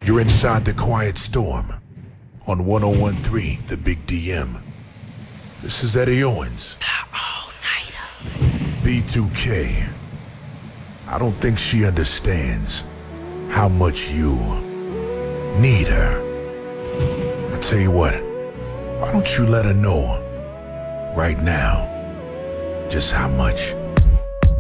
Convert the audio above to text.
You're inside the Quiet Storm on 1013 The Big DM. This is Eddie Owens. B2K. I don't think she understands how much you need her. I tell you what, why don't you let her know right now just how much